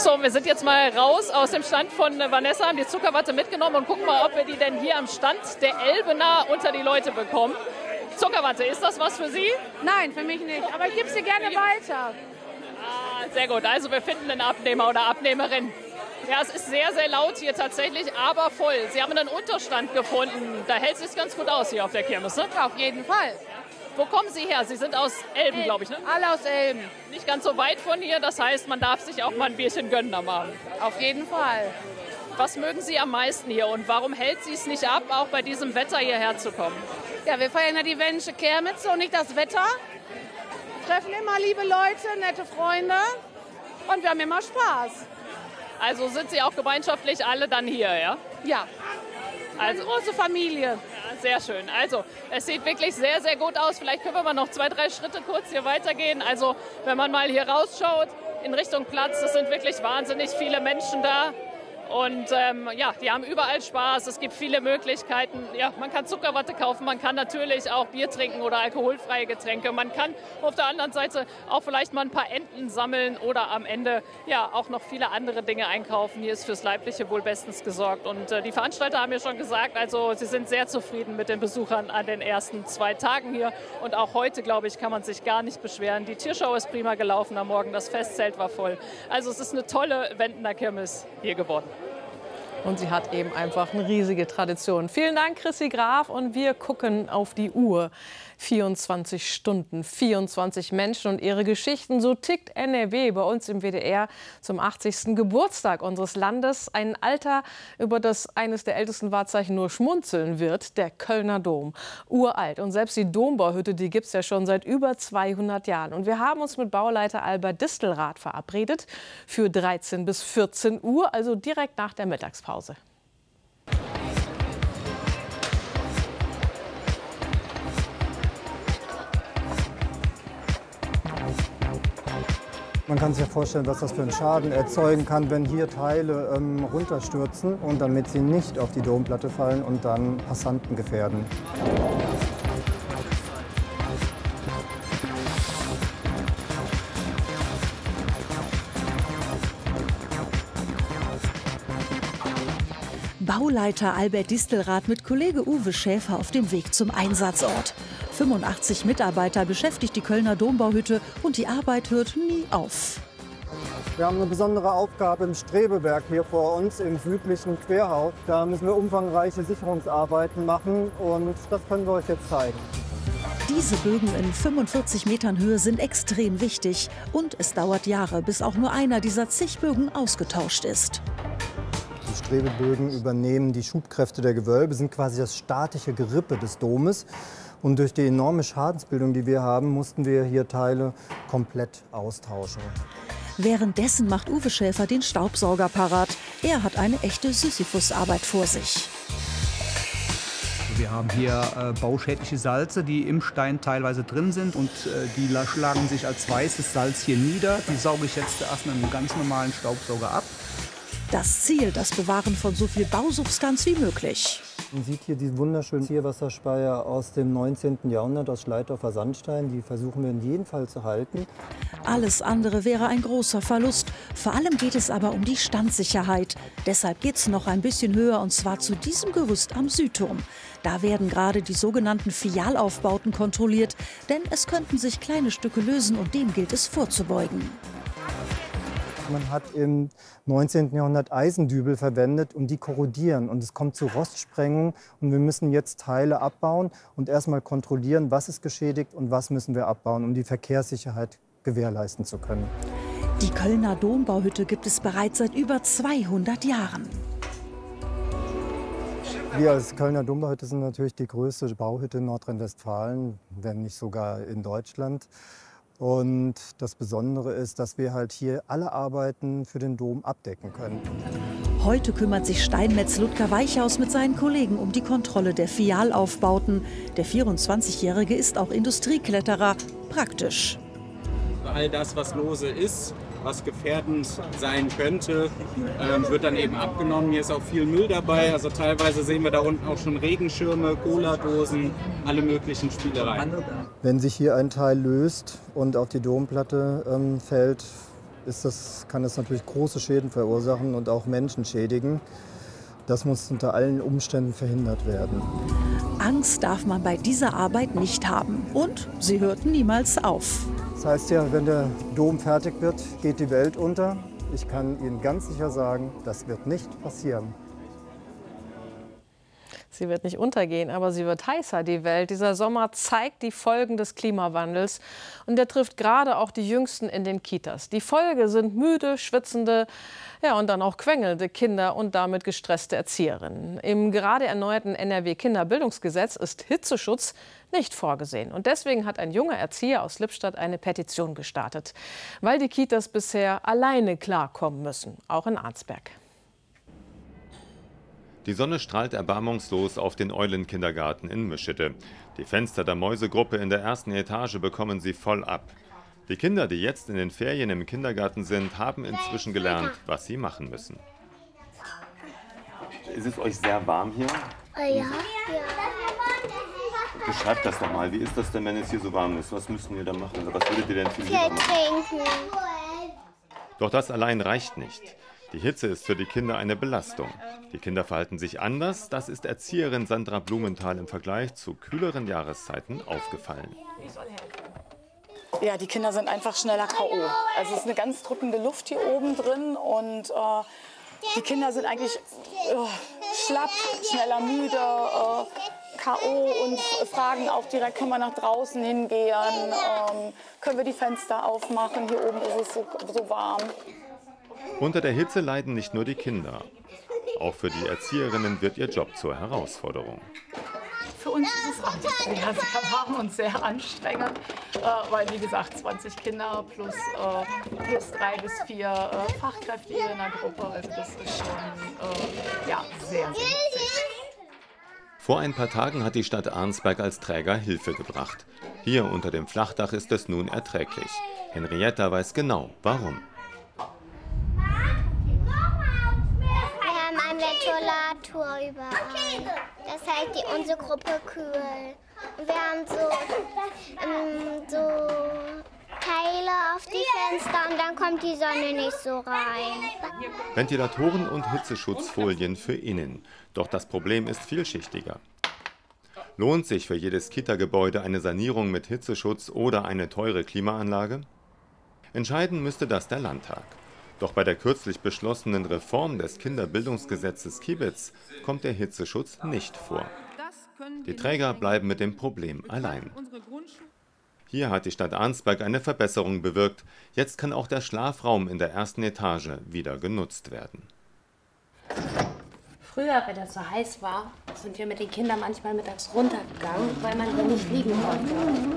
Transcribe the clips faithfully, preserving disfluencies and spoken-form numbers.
So, wir sind jetzt mal raus aus dem Stand von Vanessa, haben die Zuckerwatte mitgenommen und gucken mal, ob wir die denn hier am Stand der Elbener unter die Leute bekommen. Zuckerwatte, ist das was für Sie? Nein, für mich nicht, aber ich gebe sie gerne weiter. Ah, sehr gut, also wir finden einen Abnehmer oder Abnehmerin. Ja, es ist sehr, sehr laut hier tatsächlich, aber voll. Sie haben einen Unterstand gefunden, da hält es sich ganz gut aus hier auf der Kirmes, ne? Auf jeden Fall. Wo kommen Sie her? Sie sind aus Elben, Elben. glaube ich, ne? Alle aus Elben. Nicht ganz so weit von hier, das heißt, man darf sich auch mal ein Bierchen gönnen am Abend. Auf jeden Fall. Was mögen Sie am meisten hier und warum hält Sie es nicht ab, auch bei diesem Wetter hierher zu kommen? Ja, wir feiern ja die Wendische Kirmes und nicht das Wetter. Treffen immer liebe Leute, nette Freunde und wir haben immer Spaß. Also sind Sie auch gemeinschaftlich alle dann hier, ja? Ja, also eine große Familie. Ja, sehr schön. Also es sieht wirklich sehr, sehr gut aus. Vielleicht können wir mal noch zwei, drei Schritte kurz hier weitergehen. Also wenn man mal hier rausschaut in Richtung Platz, es sind wirklich wahnsinnig viele Menschen da. Und ähm, ja, die haben überall Spaß. Es gibt viele Möglichkeiten. Ja, man kann Zuckerwatte kaufen, man kann natürlich auch Bier trinken oder alkoholfreie Getränke. Man kann auf der anderen Seite auch vielleicht mal ein paar Enten sammeln oder am Ende ja auch noch viele andere Dinge einkaufen. Hier ist fürs Leibliche wohl bestens gesorgt. Und äh, die Veranstalter haben mir schon gesagt, also sie sind sehr zufrieden mit den Besuchern an den ersten zwei Tagen hier. Und auch heute, glaube ich, kann man sich gar nicht beschweren. Die Tierschau ist prima gelaufen am Morgen, das Festzelt war voll. Also es ist eine tolle Wendener Kirmes hier geworden. Und sie hat eben einfach eine riesige Tradition. Vielen Dank, Chrissy Graf. Und wir gucken auf die Uhr. vierundzwanzig Stunden, vierundzwanzig Menschen und ihre Geschichten. So tickt N R W bei uns im W D R zum achtzigsten Geburtstag unseres Landes. Ein Alter, über das eines der ältesten Wahrzeichen nur schmunzeln wird, der Kölner Dom. Uralt. Und selbst die Dombauhütte, die gibt es ja schon seit über zweihundert Jahren. Und wir haben uns mit Bauleiter Albert Distelrath verabredet für dreizehn bis vierzehn Uhr, also direkt nach der Mittagspause. Man kann sich ja vorstellen, was das für einen Schaden erzeugen kann, wenn hier Teile ähm, runterstürzen und damit sie nicht auf die Domplatte fallen und dann Passanten gefährden. Bauleiter Albert Distelrath mit Kollege Uwe Schäfer auf dem Weg zum Einsatzort. fünfundachtzig Mitarbeiter beschäftigt die Kölner Dombauhütte und die Arbeit hört nie auf. Wir haben eine besondere Aufgabe im Strebewerk hier vor uns im südlichen Querhaus. Da müssen wir umfangreiche Sicherungsarbeiten machen und das können wir euch jetzt zeigen. Diese Bögen in fünfundvierzig Metern Höhe sind extrem wichtig und es dauert Jahre, bis auch nur einer dieser zig Bögen ausgetauscht ist. Die Strebebögen übernehmen die Schubkräfte der Gewölbe, sind quasi das statische Gerippe des Domes. Und durch die enorme Schadensbildung, die wir haben, mussten wir hier Teile komplett austauschen. Währenddessen macht Uwe Schäfer den Staubsauger parat. Er hat eine echte Sisyphusarbeit vor sich. Wir haben hier äh, bauschädliche Salze, die im Stein teilweise drin sind und äh, die schlagen sich als weißes Salz hier nieder. Die sauge ich jetzt erst mit einem ganz normalen Staubsauger ab. Das Ziel, das Bewahren von so viel Bausubstanz wie möglich. Man sieht hier diesen wunderschönen Tierwasserspeier aus dem neunzehnten Jahrhundert aus Schleitdorfer Sandstein. Die versuchen wir in jedem Fall zu halten. Alles andere wäre ein großer Verlust. Vor allem geht es aber um die Standsicherheit. Deshalb geht es noch ein bisschen höher, und zwar zu diesem Gerüst am Südturm. Da werden gerade die sogenannten Fialaufbauten kontrolliert, denn es könnten sich kleine Stücke lösen und dem gilt es vorzubeugen. Man hat im neunzehnten Jahrhundert Eisendübel verwendet und die korrodieren. Und es kommt zu Rostsprengung und wir müssen jetzt Teile abbauen und erstmal kontrollieren, was ist geschädigt und was müssen wir abbauen, um die Verkehrssicherheit gewährleisten zu können. Die Kölner Dombauhütte gibt es bereits seit über zweihundert Jahren. Wir als Kölner Dombauhütte sind natürlich die größte Bauhütte in Nordrhein-Westfalen, wenn nicht sogar in Deutschland. Und das Besondere ist, dass wir halt hier alle Arbeiten für den Dom abdecken können. Heute kümmert sich Steinmetz Ludger Weichhaus mit seinen Kollegen um die Kontrolle der Fialaufbauten. Der vierundzwanzigjährige ist auch Industriekletterer. Praktisch. All das, was lose ist, was gefährdend sein könnte, ähm, wird dann eben abgenommen. Hier ist auch viel Müll dabei. Also teilweise sehen wir da unten auch schon Regenschirme, Cola-Dosen, alle möglichen Spielereien. Wenn sich hier ein Teil löst und auf die Domplatte ähm, fällt, ist das, kann das natürlich große Schäden verursachen und auch Menschen schädigen. Das muss unter allen Umständen verhindert werden. Angst darf man bei dieser Arbeit nicht haben. Und sie hört niemals auf. Das heißt ja, wenn der Dom fertig wird, geht die Welt unter. Ich kann Ihnen ganz sicher sagen, das wird nicht passieren. Sie wird nicht untergehen, aber sie wird heißer, die Welt. Dieser Sommer zeigt die Folgen des Klimawandels. Und der trifft gerade auch die Jüngsten in den Kitas. Die Folge sind müde, schwitzende, ja, und dann auch quengelnde Kinder und damit gestresste Erzieherinnen. Im gerade erneuerten N R W-Kinderbildungsgesetz ist Hitzeschutz nicht vorgesehen. Und deswegen hat ein junger Erzieher aus Lippstadt eine Petition gestartet, weil die Kitas bisher alleine klarkommen müssen, auch in Arnsberg. Die Sonne strahlt erbarmungslos auf den Eulenkindergarten in Meschede. Die Fenster der Mäusegruppe in der ersten Etage bekommen sie voll ab. Die Kinder, die jetzt in den Ferien im Kindergarten sind, haben inzwischen gelernt, was sie machen müssen. Ist es euch sehr warm hier? Ja. Beschreibt das doch mal. Wie ist das denn, wenn es hier so warm ist? Was müssen wir da machen? Oder was würdet ihr denn viel Viel trinken. Doch das allein reicht nicht. Die Hitze ist für die Kinder eine Belastung. Die Kinder verhalten sich anders. Das ist Erzieherin Sandra Blumenthal im Vergleich zu kühleren Jahreszeiten aufgefallen. Ja, die Kinder sind einfach schneller K O Also es ist eine ganz drückende Luft hier oben drin und äh, die Kinder sind eigentlich äh, schlapp, schneller müde, äh, K O und fragen auch direkt, können wir nach draußen hingehen, ähm, können wir die Fenster aufmachen, hier oben ist es so, so warm. Unter der Hitze leiden nicht nur die Kinder. Auch für die Erzieherinnen wird ihr Job zur Herausforderung. Für uns ist es alles sehr, sehr warm und sehr anstrengend, äh, weil wie gesagt zwanzig Kinder plus, äh, plus drei bis vier äh, Fachkräfte hier in der Gruppe. Also das ist schon äh, ja, sehr, sehr witzig. Vor ein paar Tagen hat die Stadt Arnsberg als Träger Hilfe gebracht. Hier unter dem Flachdach ist es nun erträglich. Henrietta weiß genau, warum. Ventilator überall. Das hält die, unsere Gruppe kühl. Und wir haben so, ähm, so Teile auf die Fenster und dann kommt die Sonne nicht so rein. Ventilatoren und Hitzeschutzfolien für innen. Doch das Problem ist vielschichtiger. Lohnt sich für jedes Kita-Gebäude eine Sanierung mit Hitzeschutz oder eine teure Klimaanlage? Entscheiden müsste das der Landtag. Doch bei der kürzlich beschlossenen Reform des Kinderbildungsgesetzes Kiebitz kommt der Hitzeschutz nicht vor. Die Träger bleiben mit dem Problem allein. Hier hat die Stadt Arnsberg eine Verbesserung bewirkt. Jetzt kann auch der Schlafraum in der ersten Etage wieder genutzt werden. Früher, wenn es so heiß war, sind wir mit den Kindern manchmal mittags runtergegangen, weil man hier nicht liegen konnte.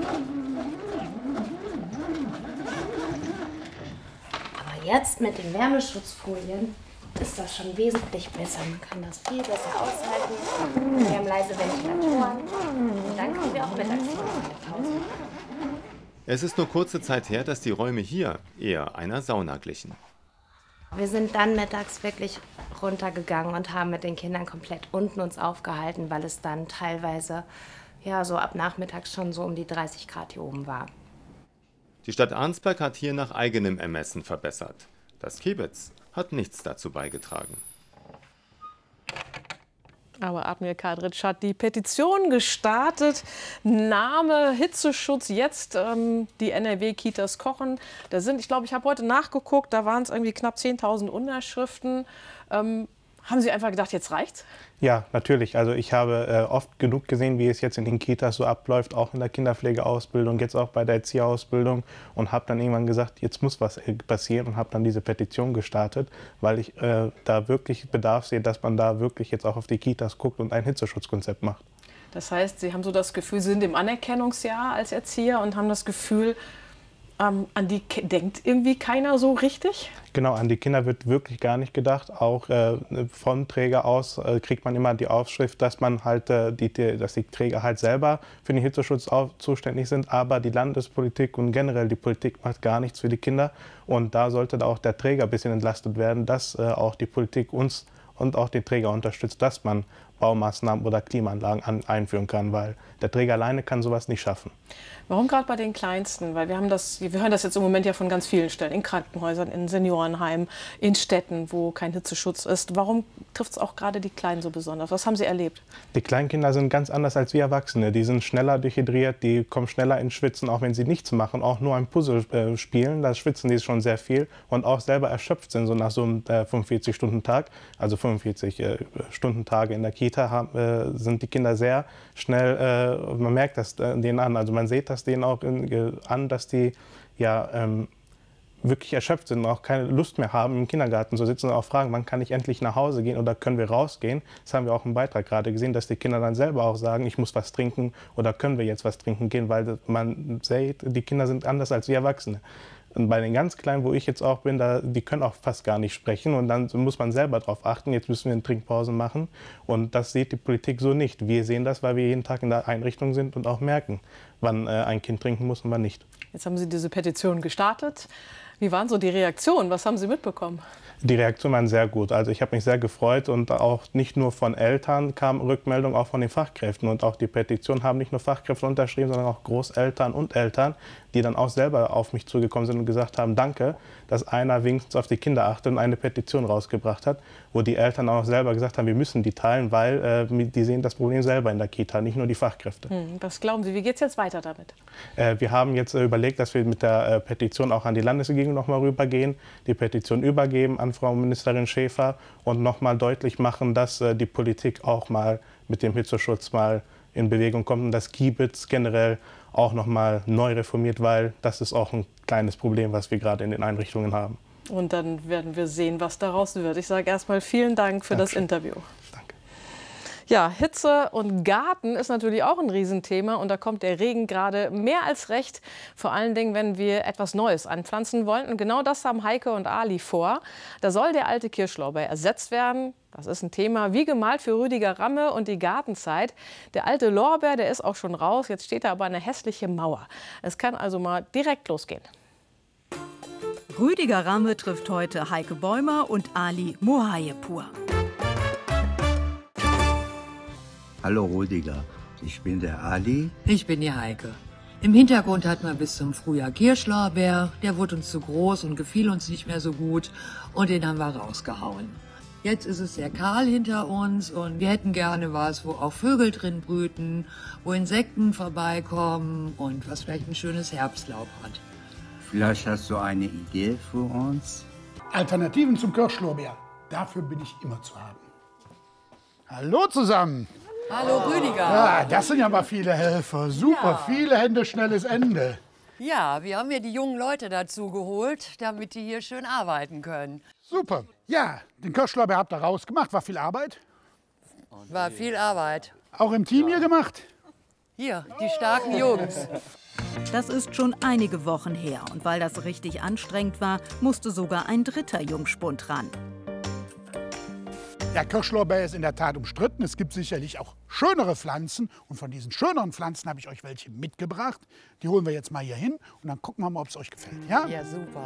Jetzt mit den Wärmeschutzfolien ist das schon wesentlich besser. Man kann das viel besser aushalten. Wir haben leise Ventilatoren und dann können wir auch mittags eine Pause machen. Es ist nur kurze Zeit her, dass die Räume hier eher einer Sauna glichen. Wir sind dann mittags wirklich runtergegangen und haben mit den Kindern komplett unten uns aufgehalten, weil es dann teilweise ja, so ab nachmittags schon so um die dreißig Grad hier oben war. Die Stadt Arnsberg hat hier nach eigenem Ermessen verbessert. Das Kiebitz hat nichts dazu beigetragen. Aber Admir Kadritsch hat die Petition gestartet. Name Hitzeschutz jetzt. Ähm, die N R W-Kitas kochen. Da sind, ich glaube, ich habe heute nachgeguckt, da waren es irgendwie knapp zehntausend Unterschriften. Ähm, haben Sie einfach gedacht, jetzt reicht's? Ja, natürlich. Also ich habe äh, oft genug gesehen, wie es jetzt in den Kitas so abläuft, auch in der Kinderpflegeausbildung, jetzt auch bei der Erzieherausbildung und habe dann irgendwann gesagt, jetzt muss was passieren und habe dann diese Petition gestartet, weil ich äh, da wirklich Bedarf sehe, dass man da wirklich jetzt auch auf die Kitas guckt und ein Hitzeschutzkonzept macht. Das heißt, Sie haben so das Gefühl, Sie sind im Anerkennungsjahr als Erzieher und haben das Gefühl, Ähm, an die denkt irgendwie keiner so richtig? Genau, an die Kinder wird wirklich gar nicht gedacht. Auch äh, vom Träger aus äh, kriegt man immer die Aufschrift, dass man halt äh, die, die, dass die Träger halt selber für den Hitzeschutz auch zuständig sind. Aber die Landespolitik und generell die Politik macht gar nichts für die Kinder. Und da sollte auch der Träger ein bisschen entlastet werden, dass äh, auch die Politik uns und auch den Träger unterstützt, dass man Baumaßnahmen oder Klimaanlagen an, einführen kann, weil der Träger alleine kann sowas nicht schaffen. Warum gerade bei den Kleinsten? Weil wir haben das, wir hören das jetzt im Moment ja von ganz vielen Stellen, in Krankenhäusern, in Seniorenheimen, in Städten, wo kein Hitzeschutz ist. Warum trifft es auch gerade die Kleinen so besonders? Was haben Sie erlebt? Die Kleinkinder sind ganz anders als wir Erwachsene. Die sind schneller dehydriert, die kommen schneller ins Schwitzen, auch wenn sie nichts machen, auch nur ein Puzzle äh, spielen. Da schwitzen die schon sehr viel und auch selber erschöpft sind, so nach so einem äh, fünfundvierzig-Stunden-Tag, also fünfundvierzig äh, Stunden-Tage in der Kita, haben, äh, sind die Kinder sehr schnell, äh, man merkt das äh, denen an, also man sieht das denen auch in, äh, an, dass die ja ähm, wirklich erschöpft sind und auch keine Lust mehr haben, im Kindergarten zu sitzen und auch fragen, wann kann ich endlich nach Hause gehen oder können wir rausgehen? Das haben wir auch im Beitrag gerade gesehen, dass die Kinder dann selber auch sagen, ich muss was trinken oder können wir jetzt was trinken gehen, weil man sieht, die Kinder sind anders als wir Erwachsene. Und bei den ganz Kleinen, wo ich jetzt auch bin, da, die können auch fast gar nicht sprechen und dann muss man selber darauf achten, jetzt müssen wir eine Trinkpause machen und das sieht die Politik so nicht. Wir sehen das, weil wir jeden Tag in der Einrichtung sind und auch merken, wann äh, ein Kind trinken muss und wann nicht. Jetzt haben Sie diese Petition gestartet. Wie waren so die Reaktionen? Was haben Sie mitbekommen? Die Reaktionen waren sehr gut. Also ich habe mich sehr gefreut und auch nicht nur von Eltern kam Rückmeldung, auch von den Fachkräften. Und auch die Petition haben nicht nur Fachkräfte unterschrieben, sondern auch Großeltern und Eltern, die dann auch selber auf mich zugekommen sind und gesagt haben, danke, dass einer wenigstens auf die Kinder achtet und eine Petition rausgebracht hat, wo die Eltern auch selber gesagt haben, wir müssen die teilen, weil äh, die sehen das Problem selber in der Kita, nicht nur die Fachkräfte. Hm, was glauben Sie, wie geht es jetzt weiter damit? Äh, wir haben jetzt äh, überlegt, dass wir mit der äh, Petition auch an die Landesregierung noch mal rübergehen, die Petition übergeben an Frau Ministerin Schäfer und noch mal deutlich machen, dass äh, die Politik auch mal mit dem Hitzeschutz mal in Bewegung kommt und das Kiebitz generell auch noch mal neu reformiert, weil das ist auch ein kleines Problem, was wir gerade in den Einrichtungen haben. Und dann werden wir sehen, was daraus wird. Ich sage erstmal vielen Dank für Dankeschön. Das Interview. Danke. Ja, Hitze und Garten ist natürlich auch ein Riesenthema und da kommt der Regen gerade mehr als recht. Vor allen Dingen, wenn wir etwas Neues anpflanzen wollen. Und genau das haben Heike und Ali vor. Da soll der alte Kirschlorbeer ersetzt werden. Das ist ein Thema wie gemalt für Rüdiger Ramme und die Gartenzeit. Der alte Lorbeer, der ist auch schon raus. Jetzt steht da aber eine hässliche Mauer. Es kann also mal direkt losgehen. Rüdiger Ramme trifft heute Heike Bäumer und Ali Mohayepur. Hallo Rüdiger, ich bin der Ali. Ich bin die Heike. Im Hintergrund hatten wir bis zum Frühjahr Kirschlorbeer. Der wurde uns zu groß und gefiel uns nicht mehr so gut und den haben wir rausgehauen. Jetzt ist es sehr kahl hinter uns und wir hätten gerne was, wo auch Vögel drin brüten, wo Insekten vorbeikommen und was vielleicht ein schönes Herbstlaub hat. Vielleicht hast du eine Idee für uns? Alternativen zum Kirschlorbeer. Dafür bin ich immer zu haben. Hallo zusammen. Hallo Rüdiger. Ja, das sind ja mal viele Helfer. Super, ja. Viele Hände, schnelles Ende. Ja, wir haben ja die jungen Leute dazu geholt, damit die hier schön arbeiten können. Super. Ja, den Kirschlorbeer habt ihr rausgemacht. War viel Arbeit? War viel Arbeit. Auch im Team hier gemacht? Hier, die starken Jungs. Das ist schon einige Wochen her. Und weil das richtig anstrengend war, musste sogar ein dritter Jungspund ran. Der Kirschlorbeer ist in der Tat umstritten. Es gibt sicherlich auch schönere Pflanzen. Und von diesen schöneren Pflanzen habe ich euch welche mitgebracht. Die holen wir jetzt mal hier hin und dann gucken wir mal, ob es euch gefällt. Ja, ja super.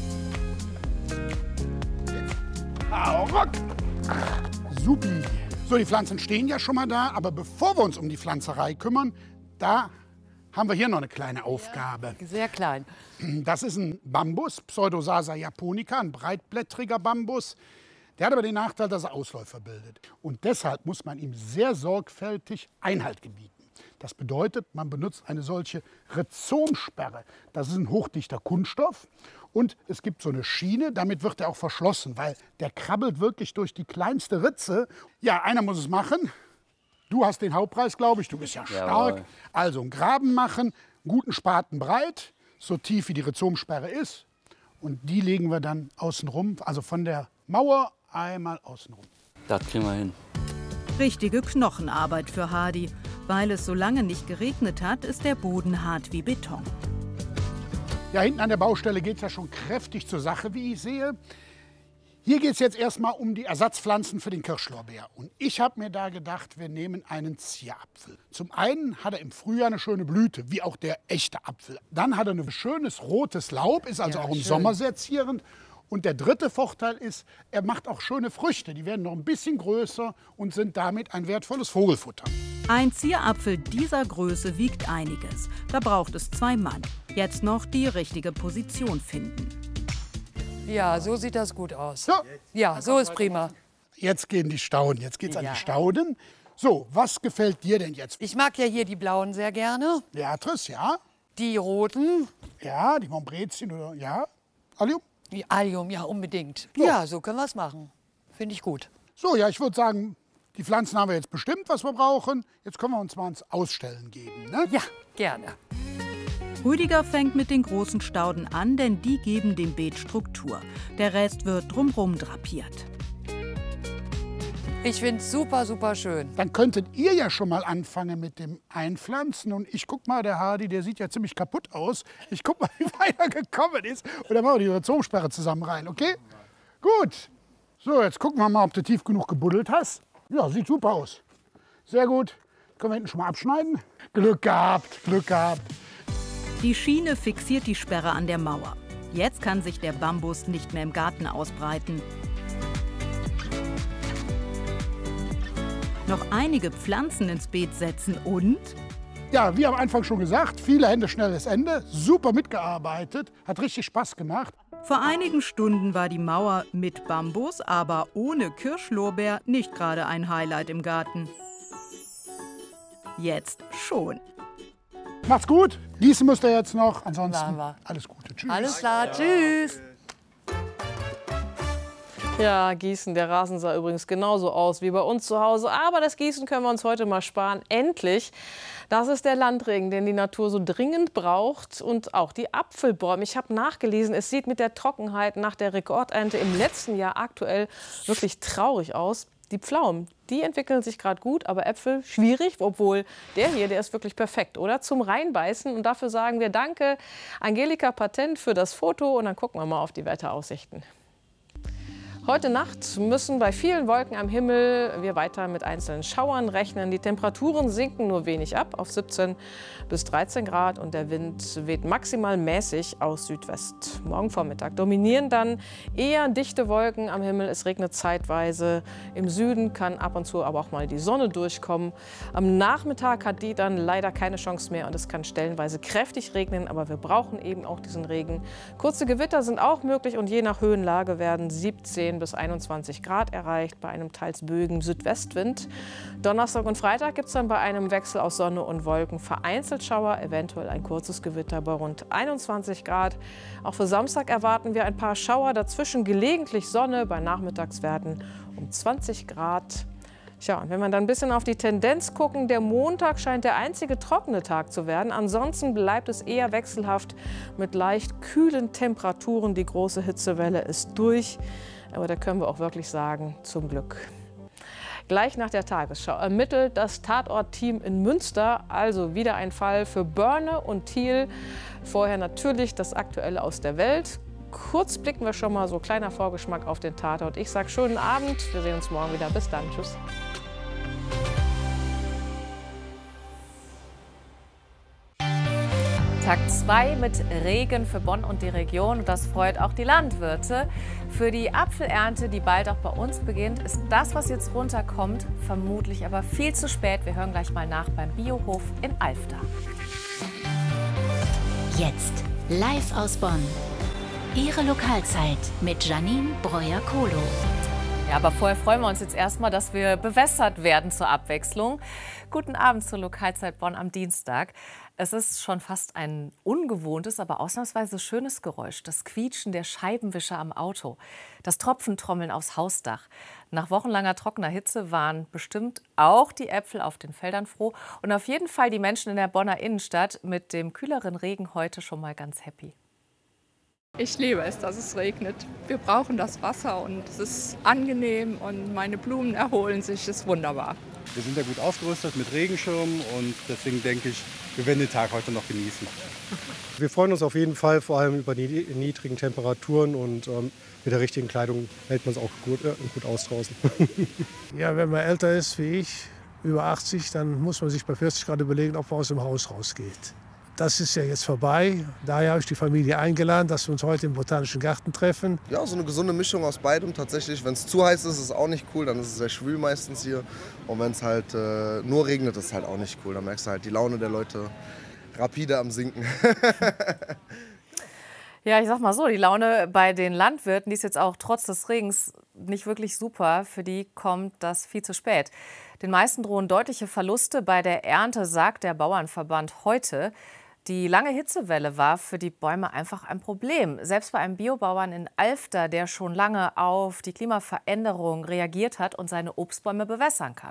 Hau ruck! Supi. So, die Pflanzen stehen ja schon mal da. Aber bevor wir uns um die Pflanzerei kümmern, da haben wir hier noch eine kleine Aufgabe. Ja, sehr klein. Das ist ein Bambus, Pseudosasa japonica, ein breitblättriger Bambus. Der hat aber den Nachteil, dass er Ausläufer bildet. Und deshalb muss man ihm sehr sorgfältig Einhalt gebieten. Das bedeutet, man benutzt eine solche Rhizomsperre. Das ist ein hochdichter Kunststoff. Und es gibt so eine Schiene, damit wird er auch verschlossen, weil der krabbelt wirklich durch die kleinste Ritze. Ja, einer muss es machen. Du hast den Hauptpreis, glaube ich. Du bist ja stark. Jawohl. Also einen Graben machen, einen guten Spaten breit, so tief wie die Rhizomsperre ist. Und die legen wir dann außen rum, also von der Mauer einmal außenrum. Das kriegen wir hin. Richtige Knochenarbeit für Hardy. Weil es so lange nicht geregnet hat, ist der Boden hart wie Beton. Ja, hinten an der Baustelle geht es ja schon kräftig zur Sache, wie ich sehe. Hier geht es jetzt erstmal um die Ersatzpflanzen für den Kirschlorbeer. Und ich habe mir da gedacht, wir nehmen einen Zierapfel. Zum einen hat er im Frühjahr eine schöne Blüte, wie auch der echte Apfel. Dann hat er ein schönes rotes Laub, ist also ja, auch im schön. Sommer sehr zierend. Und der dritte Vorteil ist, er macht auch schöne Früchte. Die werden noch ein bisschen größer und sind damit ein wertvolles Vogelfutter. Ein Zierapfel dieser Größe wiegt einiges. Da braucht es zwei Mann. Jetzt noch die richtige Position finden. Ja, so sieht das gut aus. Ja, ja so ist prima. Jetzt gehen die Stauden. Jetzt geht's Ja. an die Stauden. So, was gefällt dir denn jetzt? Ich mag ja hier die blauen sehr gerne. Beatrice, ja. Die roten. Ja, die Montbrezien oder ja. Allium? Die Allium, ja, unbedingt. So. Ja, so können wir es machen. Finde ich gut. So, ja, ich würde sagen, die Pflanzen haben wir jetzt bestimmt, was wir brauchen. Jetzt können wir uns mal ins Ausstellen geben. Ne? Ja, gerne. Rüdiger fängt mit den großen Stauden an, denn die geben dem Beet Struktur. Der Rest wird drumherum drapiert. Ich finde es super, super schön. Dann könntet ihr ja schon mal anfangen mit dem Einpflanzen. Und ich guck mal, der Hardy, der sieht ja ziemlich kaputt aus. Ich guck mal, wie weit er gekommen ist. Und dann machen wir die Rhizomsperre zusammen rein, okay? Gut. So, jetzt gucken wir mal, ob du tief genug gebuddelt hast. Ja, sieht super aus. Sehr gut. Können wir hinten schon mal abschneiden? Glück gehabt, Glück gehabt. Die Schiene fixiert die Sperre an der Mauer. Jetzt kann sich der Bambus nicht mehr im Garten ausbreiten. Noch einige Pflanzen ins Beet setzen und... Ja, wie am Anfang schon gesagt, viele Hände, schnelles Ende. Super mitgearbeitet, hat richtig Spaß gemacht. Vor einigen Stunden war die Mauer mit Bambus, aber ohne Kirschlorbeer nicht gerade ein Highlight im Garten. Jetzt schon. Macht's gut. Gießen müsst ihr jetzt noch. Ansonsten Machen wir. alles Gute. Tschüss. Alles klar, tschüss. Ja, Gießen, der Rasen sah übrigens genauso aus wie bei uns zu Hause. Aber das Gießen können wir uns heute mal sparen. Endlich. Das ist der Landregen, den die Natur so dringend braucht. Und auch die Apfelbäume. Ich habe nachgelesen, es sieht mit der Trockenheit nach der Rekordernte im letzten Jahr aktuell wirklich traurig aus. Die Pflaumen, die entwickeln sich gerade gut, aber Äpfel schwierig, obwohl der hier, der ist wirklich perfekt, oder? Zum Reinbeißen. Und dafür sagen wir Danke, Angelika Patent, für das Foto. Und dann gucken wir mal auf die Wetteraussichten. Heute Nacht müssen bei vielen Wolken am Himmel wir weiter mit einzelnen Schauern rechnen. Die Temperaturen sinken nur wenig ab auf siebzehn bis dreizehn Grad und der Wind weht maximal mäßig aus Südwest. Morgen Vormittag dominieren dann eher dichte Wolken am Himmel. Es regnet zeitweise. Im Süden kann ab und zu aber auch mal die Sonne durchkommen. Am Nachmittag hat die dann leider keine Chance mehr und es kann stellenweise kräftig regnen. Aber wir brauchen eben auch diesen Regen. Kurze Gewitter sind auch möglich und je nach Höhenlage werden siebzehn bis einundzwanzig Grad erreicht bei einem teils böigen Südwestwind. Donnerstag und Freitag gibt es dann bei einem Wechsel aus Sonne und Wolken vereinzelt Schauer, eventuell ein kurzes Gewitter bei rund einundzwanzig Grad. Auch für Samstag erwarten wir ein paar Schauer, dazwischen gelegentlich Sonne bei Nachmittagswerten um zwanzig Grad. Tja, und wenn wir dann ein bisschen auf die Tendenz gucken, der Montag scheint der einzige trockene Tag zu werden. Ansonsten bleibt es eher wechselhaft mit leicht kühlen Temperaturen. Die große Hitzewelle ist durch. Aber da können wir auch wirklich sagen, zum Glück. Gleich nach der Tagesschau ermittelt das Tatortteam in Münster also wieder ein Fall für Börne und Thiel. Vorher natürlich das Aktuelle aus der Welt. Kurz blicken wir schon mal, so kleiner Vorgeschmack auf den Tatort. Ich sage schönen Abend, wir sehen uns morgen wieder. Bis dann, tschüss. Tag zwei mit Regen für Bonn und die Region. Das freut auch die Landwirte. Für die Apfelernte, die bald auch bei uns beginnt, ist das, was jetzt runterkommt, vermutlich aber viel zu spät. Wir hören gleich mal nach beim Biohof in Alfter. Jetzt live aus Bonn. Ihre Lokalzeit mit Janine Breuer-Kohlo. Ja, aber vorher freuen wir uns jetzt erstmal, dass wir bewässert werden zur Abwechslung. Guten Abend zur Lokalzeit Bonn am Dienstag. Es ist schon fast ein ungewohntes, aber ausnahmsweise schönes Geräusch. Das Quietschen der Scheibenwischer am Auto. Das Tropfentrommeln aufs Hausdach. Nach wochenlanger trockener Hitze waren bestimmt auch die Äpfel auf den Feldern froh. Und auf jeden Fall die Menschen in der Bonner Innenstadt mit dem kühleren Regen heute schon mal ganz happy. Ich liebe es, dass es regnet. Wir brauchen das Wasser und es ist angenehm und meine Blumen erholen sich. Es ist wunderbar. Wir sind ja gut ausgerüstet mit Regenschirmen und deswegen denke ich, wir werden den Tag heute noch genießen. Wir freuen uns auf jeden Fall, vor allem über die niedrigen Temperaturen und ähm, mit der richtigen Kleidung hält man es auch gut, äh, gut aus draußen. Ja, wenn man älter ist wie ich, über achtzig, dann muss man sich bei vierzig Grad überlegen, ob man aus dem Haus rausgeht. das ist ja jetzt vorbei. Daher habe ich die Familie eingeladen, dass wir uns heute im Botanischen Garten treffen. Ja, so eine gesunde Mischung aus beidem tatsächlich. Wenn es zu heiß ist, ist es auch nicht cool, dann ist es sehr schwül meistens hier. Und wenn es halt äh, nur regnet, ist es halt auch nicht cool. Dann merkst du halt die Laune der Leute rapide am Sinken. Ja, ich sag mal so, die Laune bei den Landwirten, die ist jetzt auch trotz des Regens nicht wirklich super. Für die kommt das viel zu spät. Den meisten drohen deutliche Verluste bei der Ernte, sagt der Bauernverband heute. Die lange Hitzewelle war für die Bäume einfach ein Problem. Selbst bei einem Biobauern in Alfter, der schon lange auf die Klimaveränderung reagiert hat und seine Obstbäume bewässern kann.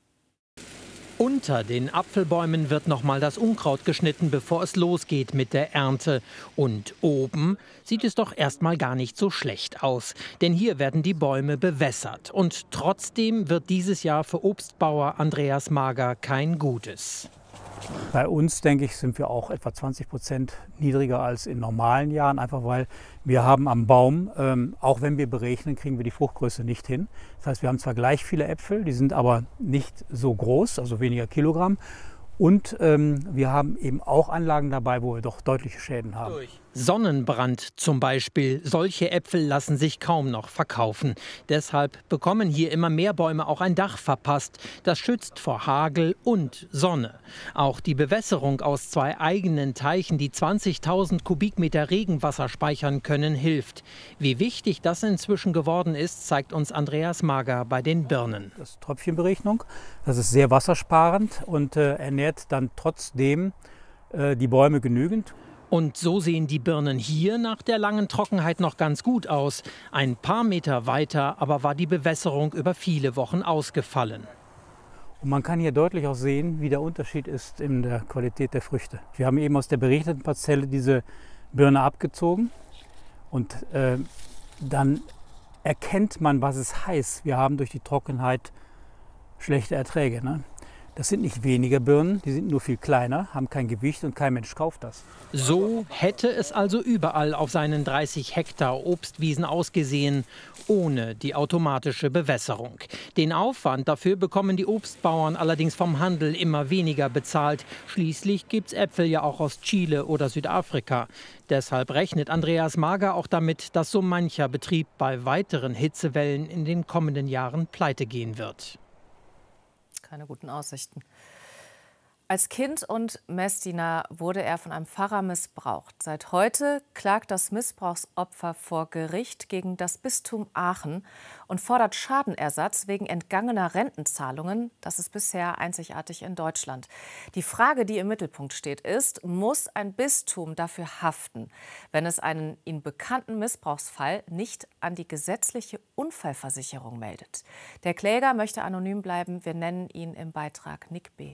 Unter den Apfelbäumen wird noch mal das Unkraut geschnitten, bevor es losgeht mit der Ernte. Und oben sieht es doch erst mal gar nicht so schlecht aus. Denn hier werden die Bäume bewässert. Und trotzdem wird dieses Jahr für Obstbauer Andreas Mager kein gutes. Bei uns, denke ich, sind wir auch etwa zwanzig Prozent niedriger als in normalen Jahren, einfach weil wir haben am Baum, ähm, auch wenn wir berechnen, kriegen wir die Fruchtgröße nicht hin. Das heißt, wir haben zwar gleich viele Äpfel, die sind aber nicht so groß, also weniger Kilogramm. Und ähm, wir haben eben auch Anlagen dabei, wo wir doch deutliche Schäden haben. Sonnenbrand zum Beispiel. Solche Äpfel lassen sich kaum noch verkaufen. Deshalb bekommen hier immer mehr Bäume auch ein Dach verpasst. Das schützt vor Hagel und Sonne. Auch die Bewässerung aus zwei eigenen Teichen, die zwanzigtausend Kubikmeter Regenwasser speichern können, hilft. Wie wichtig das inzwischen geworden ist, zeigt uns Andreas Mager bei den Birnen. Das ist Tröpfchenberechnung. Das ist sehr wassersparend und äh, ernährt dann trotzdem äh, die Bäume genügend. Und so sehen die Birnen hier nach der langen Trockenheit noch ganz gut aus. Ein paar Meter weiter aber war die Bewässerung über viele Wochen ausgefallen. Und man kann hier deutlich auch sehen, wie der Unterschied ist in der Qualität der Früchte. Wir haben eben aus der beregneten Parzelle diese Birne abgezogen und äh, dann erkennt man, was es heißt. Wir haben durch die Trockenheit schlechte Erträge. Ne? Das sind nicht weniger Birnen, die sind nur viel kleiner, haben kein Gewicht und kein Mensch kauft das. So hätte es also überall auf seinen dreißig Hektar Obstwiesen ausgesehen, ohne die automatische Bewässerung. Den Aufwand dafür bekommen die Obstbauern allerdings vom Handel immer weniger bezahlt. Schließlich gibt's Äpfel ja auch aus Chile oder Südafrika. Deshalb rechnet Andreas Mager auch damit, dass so mancher Betrieb bei weiteren Hitzewellen in den kommenden Jahren pleite gehen wird. Keine guten Aussichten. Als Kind und Messdiener wurde er von einem Pfarrer missbraucht. Seit heute klagt das Missbrauchsopfer vor Gericht gegen das Bistum Aachen und fordert Schadenersatz wegen entgangener Rentenzahlungen. Das ist bisher einzigartig in Deutschland. Die Frage, die im Mittelpunkt steht, ist, muss ein Bistum dafür haften, wenn es einen ihm bekannten Missbrauchsfall nicht an die gesetzliche Unfallversicherung meldet? Der Kläger möchte anonym bleiben. Wir nennen ihn im Beitrag Nick B.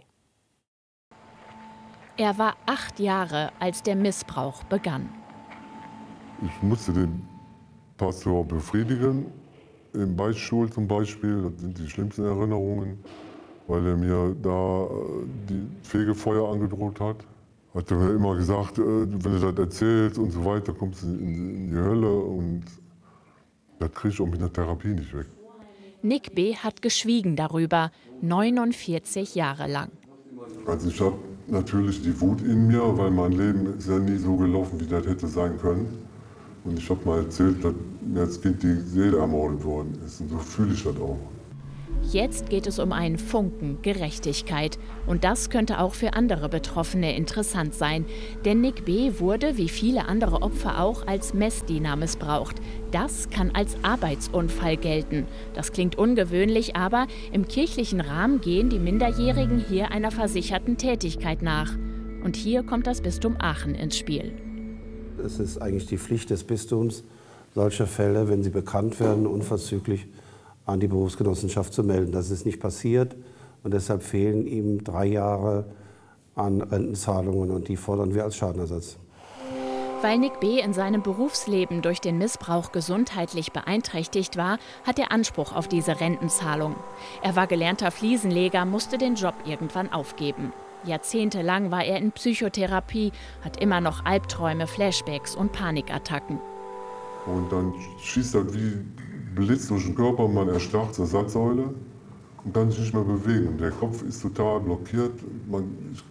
Er war acht Jahre, als der Missbrauch begann. Ich musste den Pastor befriedigen, im Beichtstuhl zum Beispiel. Das sind die schlimmsten Erinnerungen, weil er mir da die Fegefeuer angedroht hat. Hat er mir immer gesagt, wenn du das erzählst und so weiter, kommst du in die Hölle. Und das kriege ich auch mit der Therapie nicht weg. Nick B. hat geschwiegen darüber, neunundvierzig Jahre lang. Also ich habe natürlich die Wut in mir, weil mein Leben ist ja nie so gelaufen, wie das hätte sein können. Und ich habe mal erzählt, dass mir als Kind die Seele ermordet worden ist. Und so fühle ich das auch. Jetzt geht es um einen Funken Gerechtigkeit. Und das könnte auch für andere Betroffene interessant sein. Denn Nick B. wurde, wie viele andere Opfer auch, als Messdiener missbraucht. Das kann als Arbeitsunfall gelten. Das klingt ungewöhnlich, aber im kirchlichen Rahmen gehen die Minderjährigen hier einer versicherten Tätigkeit nach. Und hier kommt das Bistum Aachen ins Spiel. Es ist eigentlich die Pflicht des Bistums, solche Fälle, wenn sie bekannt werden, unverzüglich an die Berufsgenossenschaft zu melden. Das ist nicht passiert und deshalb fehlen ihm drei Jahre an Rentenzahlungen und die fordern wir als Schadenersatz. Weil Nick B. in seinem Berufsleben durch den Missbrauch gesundheitlich beeinträchtigt war, hat er Anspruch auf diese Rentenzahlung. Er war gelernter Fliesenleger, musste den Job irgendwann aufgeben. Jahrzehntelang war er in Psychotherapie, hat immer noch Albträume, Flashbacks und Panikattacken. Und dann schießt er wie Blitz durch den Körper, man erstarrt zur Satzsäule und kann sich nicht mehr bewegen. Und der Kopf ist total blockiert. Man, ich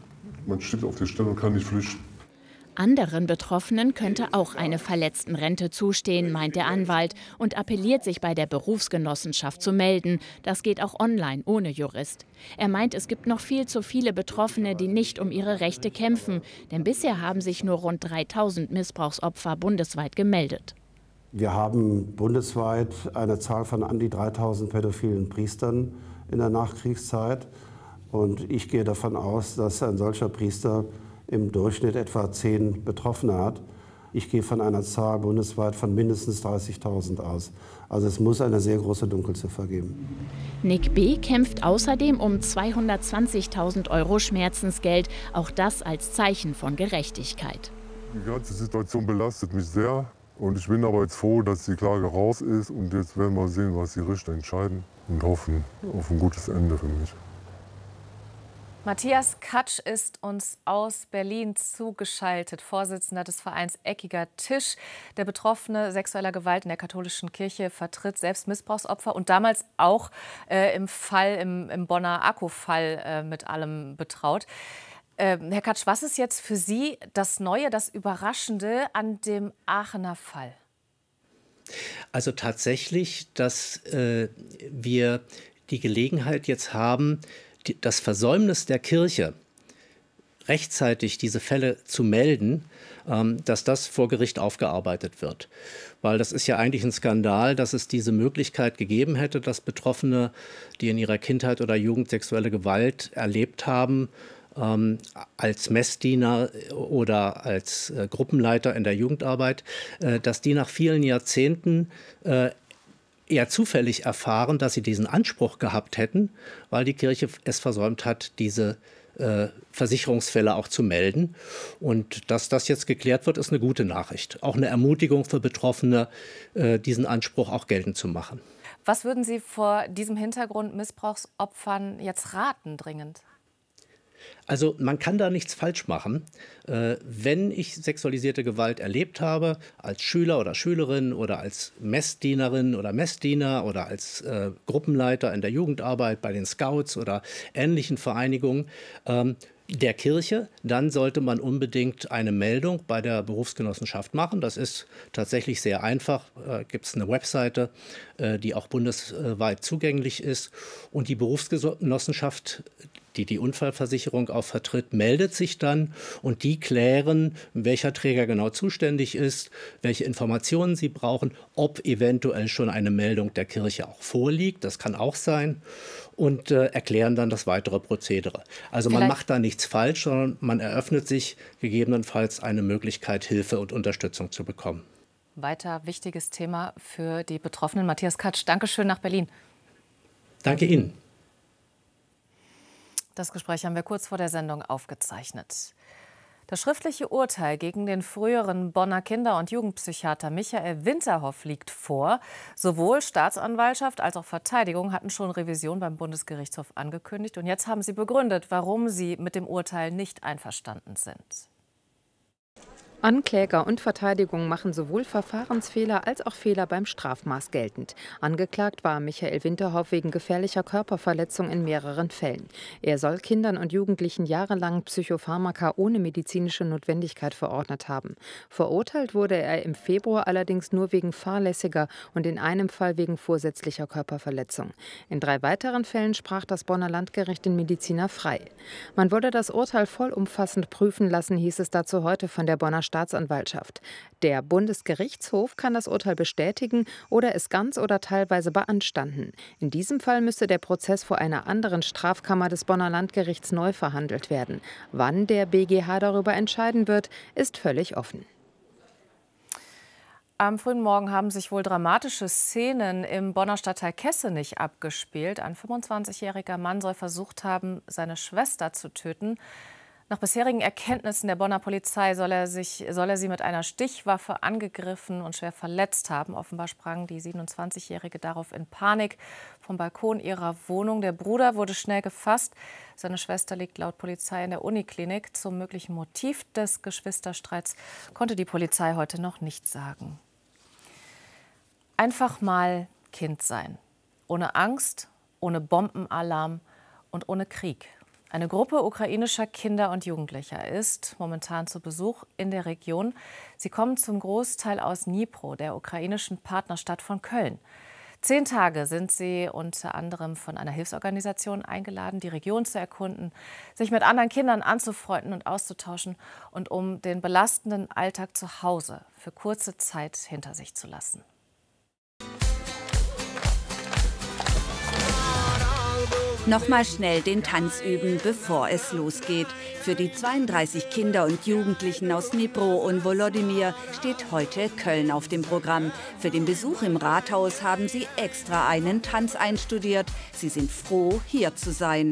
man steht auf der Stelle und kann nicht flüchten. Anderen Betroffenen könnte auch eine Verletztenrente zustehen, meint der Anwalt und appelliert, sich bei der Berufsgenossenschaft zu melden. Das geht auch online, ohne Jurist. Er meint, es gibt noch viel zu viele Betroffene, die nicht um ihre Rechte kämpfen. Denn bisher haben sich nur rund dreitausend Missbrauchsopfer bundesweit gemeldet. Wir haben bundesweit eine Zahl von an die dreitausend pädophilen Priestern in der Nachkriegszeit. Und ich gehe davon aus, dass ein solcher Priester im Durchschnitt etwa zehn Betroffene hat. Ich gehe von einer Zahl bundesweit von mindestens dreißigtausend aus. Also es muss eine sehr große Dunkelziffer geben. Nick B. kämpft außerdem um zweihundertzwanzigtausend Euro Schmerzensgeld, auch das als Zeichen von Gerechtigkeit. Die ganze Situation belastet mich sehr und ich bin aber jetzt froh, dass die Klage raus ist und jetzt werden wir sehen, was die Richter entscheiden und hoffen auf ein gutes Ende für mich. Matthias Katsch ist uns aus Berlin zugeschaltet, Vorsitzender des Vereins Eckiger Tisch. Der Betroffene sexueller Gewalt in der katholischen Kirche vertritt selbst Missbrauchsopfer und damals auch äh, im Fall, im, im Bonner Akku-Fall äh, mit allem betraut. Äh, Herr Katsch, was ist jetzt für Sie das Neue, das Überraschende an dem Aachener Fall? Also tatsächlich, dass äh, wir die Gelegenheit jetzt haben, das Versäumnis der Kirche, rechtzeitig diese Fälle zu melden, dass das vor Gericht aufgearbeitet wird. Weil das ist ja eigentlich ein Skandal, dass es diese Möglichkeit gegeben hätte, dass Betroffene, die in ihrer Kindheit oder Jugend sexuelle Gewalt erlebt haben, als Messdiener oder als Gruppenleiter in der Jugendarbeit, dass die nach vielen Jahrzehnten eher zufällig erfahren, dass sie diesen Anspruch gehabt hätten, weil die Kirche es versäumt hat, diese äh, Versicherungsfälle auch zu melden. Und dass das jetzt geklärt wird, ist eine gute Nachricht. Auch eine Ermutigung für Betroffene, äh, diesen Anspruch auch geltend zu machen. Was würden Sie vor diesem Hintergrund Missbrauchsopfern jetzt raten, dringend? Also man kann da nichts falsch machen. Äh, wenn ich sexualisierte Gewalt erlebt habe, als Schüler oder Schülerin oder als Messdienerin oder Messdiener oder als äh, Gruppenleiter in der Jugendarbeit bei den Scouts oder ähnlichen Vereinigungen, ähm, der Kirche, dann sollte man unbedingt eine Meldung bei der Berufsgenossenschaft machen. Das ist tatsächlich sehr einfach. Äh, gibt es eine Webseite, äh, die auch bundesweit zugänglich ist. Und die Berufsgenossenschaft, die die Unfallversicherung auch vertritt, meldet sich dann und die klären, welcher Träger genau zuständig ist, welche Informationen sie brauchen, ob eventuell schon eine Meldung der Kirche auch vorliegt. Das kann auch sein. Und äh, erklären dann das weitere Prozedere. Also man macht da nichts falsch, sondern man eröffnet sich gegebenenfalls eine Möglichkeit, Hilfe und Unterstützung zu bekommen. Weiter wichtiges Thema für die Betroffenen. Matthias Katsch, Dankeschön nach Berlin. Danke Ihnen. Das Gespräch haben wir kurz vor der Sendung aufgezeichnet. Das schriftliche Urteil gegen den früheren Bonner Kinder- und Jugendpsychiater Michael Winterhoff liegt vor. Sowohl Staatsanwaltschaft als auch Verteidigung hatten schon Revision beim Bundesgerichtshof angekündigt. Und jetzt haben sie begründet, warum sie mit dem Urteil nicht einverstanden sind. Ankläger und Verteidigung machen sowohl Verfahrensfehler als auch Fehler beim Strafmaß geltend. Angeklagt war Michael Winterhoff wegen gefährlicher Körperverletzung in mehreren Fällen. Er soll Kindern und Jugendlichen jahrelang Psychopharmaka ohne medizinische Notwendigkeit verordnet haben. Verurteilt wurde er im Februar allerdings nur wegen fahrlässiger und in einem Fall wegen vorsätzlicher Körperverletzung. In drei weiteren Fällen sprach das Bonner Landgericht den Mediziner frei. Man wolle das Urteil vollumfassend prüfen lassen, hieß es dazu heute von der Bonner Staatsanwaltschaft. Der Bundesgerichtshof kann das Urteil bestätigen oder es ganz oder teilweise beanstanden. In diesem Fall müsste der Prozess vor einer anderen Strafkammer des Bonner Landgerichts neu verhandelt werden. Wann der B G H darüber entscheiden wird, ist völlig offen. Am frühen Morgen haben sich wohl dramatische Szenen im Bonner Stadtteil Kessenich abgespielt. Ein fünfundzwanzigjähriger Mann soll versucht haben, seine Schwester zu töten. Nach bisherigen Erkenntnissen der Bonner Polizei soll er, sich, soll er sie mit einer Stichwaffe angegriffen und schwer verletzt haben. Offenbar sprang die siebenundzwanzigjährige darauf in Panik vom Balkon ihrer Wohnung. Der Bruder wurde schnell gefasst. Seine Schwester liegt laut Polizei in der Uniklinik. Zum möglichen Motiv des Geschwisterstreits konnte die Polizei heute noch nichts sagen. Einfach mal Kind sein. Ohne Angst, ohne Bombenalarm und ohne Krieg. Eine Gruppe ukrainischer Kinder und Jugendlicher ist momentan zu Besuch in der Region. Sie kommen zum Großteil aus Dnipro, der ukrainischen Partnerstadt von Köln. Zehn Tage sind sie unter anderem von einer Hilfsorganisation eingeladen, die Region zu erkunden, sich mit anderen Kindern anzufreunden und auszutauschen und um den belastenden Alltag zu Hause für kurze Zeit hinter sich zu lassen. Nochmal schnell den Tanz üben, bevor es losgeht. Für die zweiunddreißig Kinder und Jugendlichen aus Dnipro und Volodymyr steht heute Köln auf dem Programm. Für den Besuch im Rathaus haben sie extra einen Tanz einstudiert. Sie sind froh, hier zu sein.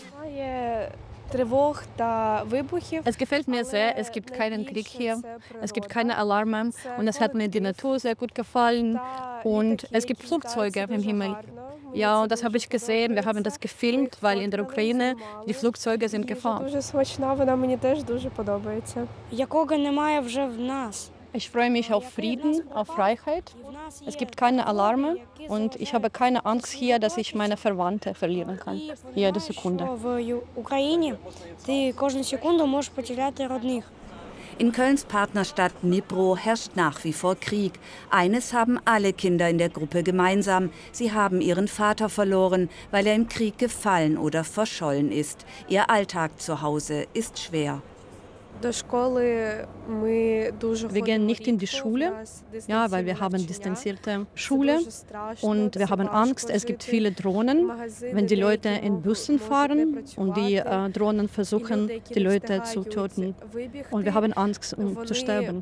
Es gefällt mir sehr, es gibt keinen Krieg hier, es gibt keine Alarme und es hat mir die Natur sehr gut gefallen und es gibt Flugzeuge im Himmel. Ja, und das habe ich gesehen, wir haben das gefilmt, weil in der Ukraine die Flugzeuge sind gefahren. Ich freue mich auf Frieden, auf Freiheit. Es gibt keine Alarme und ich habe keine Angst hier, dass ich meine Verwandte verlieren kann. Jede Sekunde. In Kölns Partnerstadt Dnipro herrscht nach wie vor Krieg. Eines haben alle Kinder in der Gruppe gemeinsam. Sie haben ihren Vater verloren, weil er im Krieg gefallen oder verschollen ist. Ihr Alltag zu Hause ist schwer. Wir gehen nicht in die Schule, ja, weil wir haben distanzierte Schule und wir haben Angst. Es gibt viele Drohnen, wenn die Leute in Bussen fahren und die äh, Drohnen versuchen, die Leute zu töten. Und wir haben Angst, um zu sterben.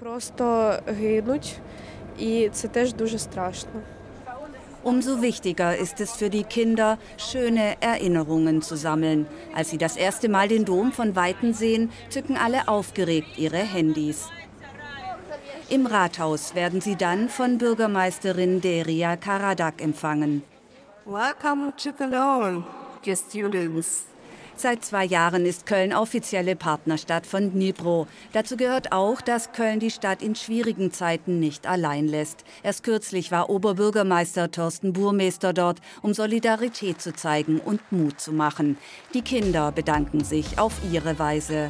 Umso wichtiger ist es für die Kinder, schöne Erinnerungen zu sammeln. Als sie das erste Mal den Dom von Weitem sehen, zücken alle aufgeregt ihre Handys. Im Rathaus werden sie dann von Bürgermeisterin Deria Karadak empfangen. Welcome to Cologne, dear students. Seit zwei Jahren ist Köln offizielle Partnerstadt von Dnipro. Dazu gehört auch, dass Köln die Stadt in schwierigen Zeiten nicht allein lässt. Erst kürzlich war Oberbürgermeister Thorsten Burmester dort, um Solidarität zu zeigen und Mut zu machen. Die Kinder bedanken sich auf ihre Weise.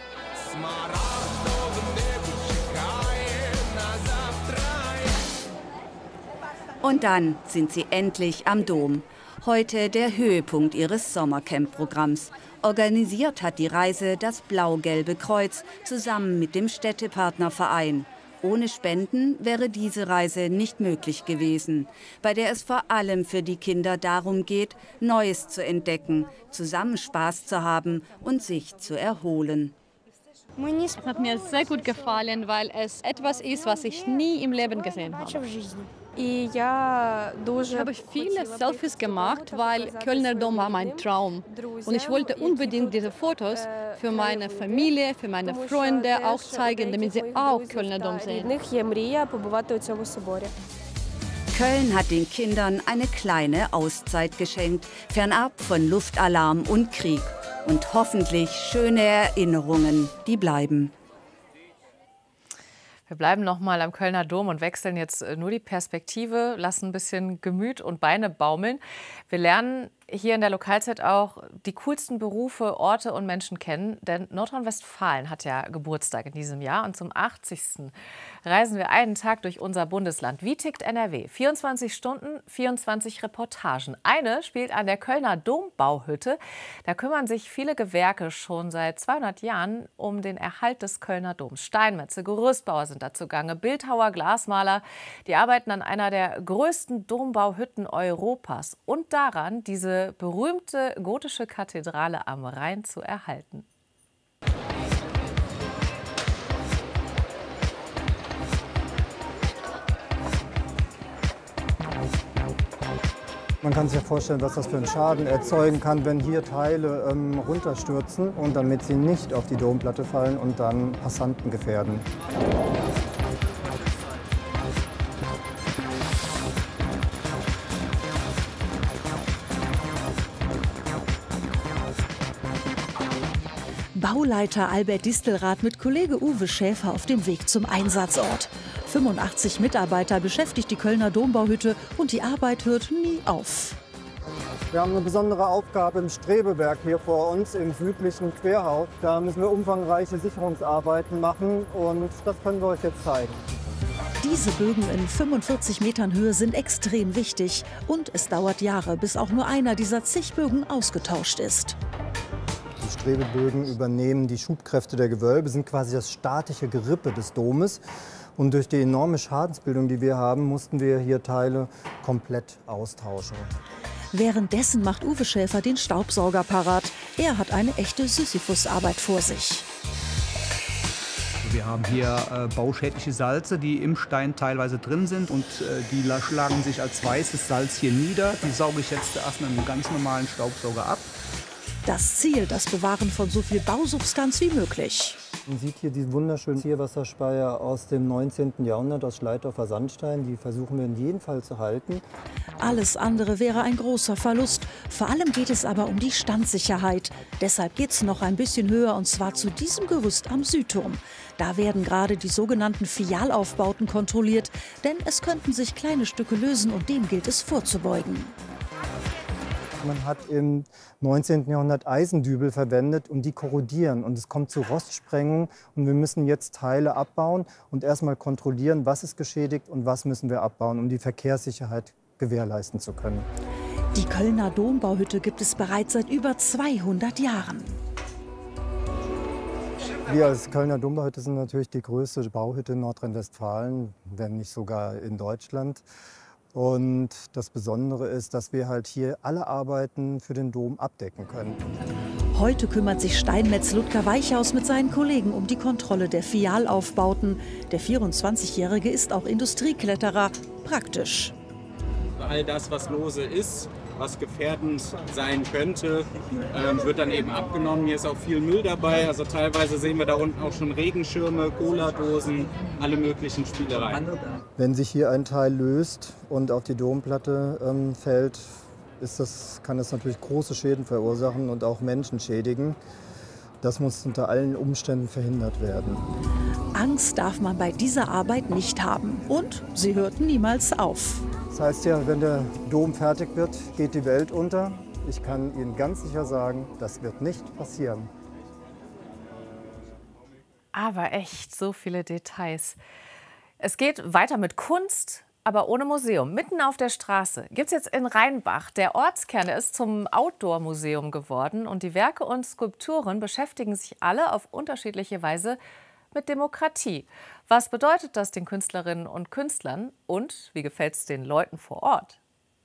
Und dann sind sie endlich am Dom. Heute der Höhepunkt ihres Sommercamp-Programms. Organisiert hat die Reise das Blau-Gelbe Kreuz zusammen mit dem Städtepartnerverein. Ohne Spenden wäre diese Reise nicht möglich gewesen, bei der es vor allem für die Kinder darum geht, Neues zu entdecken, zusammen Spaß zu haben und sich zu erholen. Es hat mir sehr gut gefallen, weil es etwas ist, was ich nie im Leben gesehen habe. Ich habe viele Selfies gemacht, weil Kölner Dom war mein Traum. Und ich wollte unbedingt diese Fotos für meine Familie, für meine Freunde auch zeigen, damit sie auch Kölner Dom sehen. Köln hat den Kindern eine kleine Auszeit geschenkt, fernab von Luftalarm und Krieg. Und hoffentlich schöne Erinnerungen, die bleiben. Wir bleiben noch mal am Kölner Dom und wechseln jetzt nur die Perspektive, lassen ein bisschen Gemüt und Beine baumeln. Wir lernen hier in der Lokalzeit auch die coolsten Berufe, Orte und Menschen kennen. Denn Nordrhein-Westfalen hat ja Geburtstag in diesem Jahr. Und zum achtzigsten reisen wir einen Tag durch unser Bundesland. Wie tickt N R W? vierundzwanzig Stunden, vierundzwanzig Reportagen. Eine spielt an der Kölner Dombauhütte. Da kümmern sich viele Gewerke schon seit zweihundert Jahren um den Erhalt des Kölner Doms. Steinmetze, Gerüstbauer sind da zugange, Bildhauer, Glasmaler. Die arbeiten an einer der größten Dombauhütten Europas und daran, diese berühmte gotische Kathedrale am Rhein zu erhalten. Man kann sich ja vorstellen, was das für einen Schaden erzeugen kann, wenn hier Teile ähm, runterstürzen und damit sie nicht auf die Domplatte fallen und dann Passanten gefährden. Bauleiter Albert Distelrath mit Kollege Uwe Schäfer auf dem Weg zum Einsatzort. fünfundachtzig Mitarbeiter beschäftigt die Kölner Dombauhütte und die Arbeit hört nie auf. Wir haben eine besondere Aufgabe im Strebeberg hier vor uns, im südlichen Querhaus. Da müssen wir umfangreiche Sicherungsarbeiten machen und das können wir euch jetzt zeigen. Diese Bögen in fünfundvierzig Metern Höhe sind extrem wichtig. Und es dauert Jahre, bis auch nur einer dieser zig Bögen ausgetauscht ist. Die Strebebögen übernehmen die Schubkräfte der Gewölbe, sind quasi das statische Gerippe des Domes. Und durch die enorme Schadensbildung, die wir haben, mussten wir hier Teile komplett austauschen. Währenddessen macht Uwe Schäfer den Staubsauger parat. Er hat eine echte Sisyphus-Arbeit vor sich. Wir haben hier äh, bauschädliche Salze, die im Stein teilweise drin sind. Und äh, die schlagen sich als weißes Salz hier nieder. Die sauge ich jetzt erst mit einem ganz normalen Staubsauger ab. Das Ziel, das Bewahren von so viel Bausubstanz wie möglich. Man sieht hier die wunderschönen Zielwasserspeier aus dem neunzehnten Jahrhundert aus Schleitdorfer Sandstein. Die versuchen wir in jedem Fall zu halten. Alles andere wäre ein großer Verlust. Vor allem geht es aber um die Standsicherheit. Deshalb geht es noch ein bisschen höher, und zwar zu diesem Gerüst am Südturm. Da werden gerade die sogenannten Fialaufbauten kontrolliert, denn es könnten sich kleine Stücke lösen und dem gilt es vorzubeugen. Man hat im neunzehnten Jahrhundert Eisendübel verwendet und die korrodieren und es kommt zu Rostsprengung und wir müssen jetzt Teile abbauen und erstmal kontrollieren, was ist geschädigt und was müssen wir abbauen, um die Verkehrssicherheit gewährleisten zu können. Die Kölner Dombauhütte gibt es bereits seit über zweihundert Jahren. Wir als Kölner Dombauhütte sind natürlich die größte Bauhütte in Nordrhein-Westfalen, wenn nicht sogar in Deutschland. Und das Besondere ist, dass wir halt hier alle Arbeiten für den Dom abdecken können. Heute kümmert sich Steinmetz Ludger Weichhaus mit seinen Kollegen um die Kontrolle der Fialaufbauten. Der vierundzwanzigjährige ist auch Industriekletterer. Praktisch. All das, was lose ist, was gefährdend sein könnte, ähm, wird dann eben abgenommen. Hier ist auch viel Müll dabei. Also teilweise sehen wir da unten auch schon Regenschirme, Cola-Dosen, alle möglichen Spielereien. Wenn sich hier ein Teil löst und auf die Domplatte ähm, fällt, ist das, kann das natürlich große Schäden verursachen und auch Menschen schädigen. Das muss unter allen Umständen verhindert werden. Angst darf man bei dieser Arbeit nicht haben. Und sie hört niemals auf. Das heißt ja, wenn der Dom fertig wird, geht die Welt unter. Ich kann Ihnen ganz sicher sagen, das wird nicht passieren. Aber echt, so viele Details. Es geht weiter mit Kunst, aber ohne Museum. Mitten auf der Straße gibt es jetzt in Rheinbach. Der Ortskern, der ist zum Outdoor-Museum geworden. Und die Werke und Skulpturen beschäftigen sich alle auf unterschiedliche Weise mit Demokratie. Was bedeutet das den Künstlerinnen und Künstlern? Und wie gefällt es den Leuten vor Ort?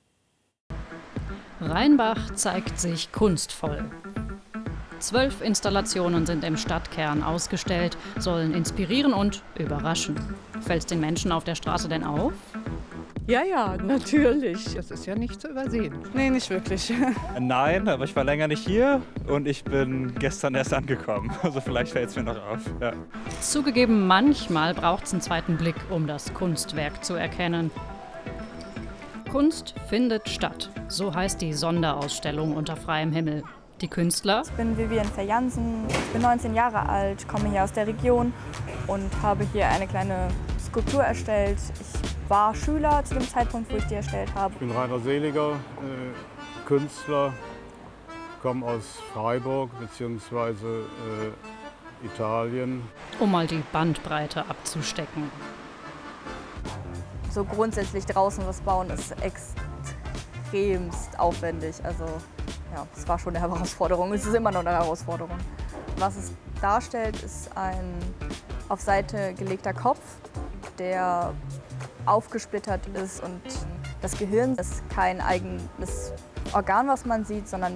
Rheinbach zeigt sich kunstvoll. Zwölf Installationen sind im Stadtkern ausgestellt, sollen inspirieren und überraschen. Fällt es den Menschen auf der Straße denn auf? Ja, ja, natürlich. Das ist ja nicht zu übersehen. Nee, nicht wirklich. Nein, aber ich war länger nicht hier und ich bin gestern erst angekommen. Also vielleicht fällt es mir noch auf. Ja. Zugegeben, manchmal braucht es einen zweiten Blick, um das Kunstwerk zu erkennen. Kunst findet statt. So heißt die Sonderausstellung unter freiem Himmel. Die Künstler? Ich bin Vivian Verjansen, ich bin neunzehn Jahre alt, komme hier aus der Region und habe hier eine kleine Skulptur erstellt. Ich war Schüler zu dem Zeitpunkt, wo ich die erstellt habe. Ich bin Rainer Seliger, äh, Künstler, komme aus Freiburg bzw. Äh, Italien. Um mal die Bandbreite abzustecken. So grundsätzlich draußen was bauen ist extremst aufwendig. Also ja, es war schon eine Herausforderung. Es ist immer noch eine Herausforderung. Was es darstellt, ist ein auf Seite gelegter Kopf, der aufgesplittert ist und das Gehirn ist kein eigenes Organ, was man sieht, sondern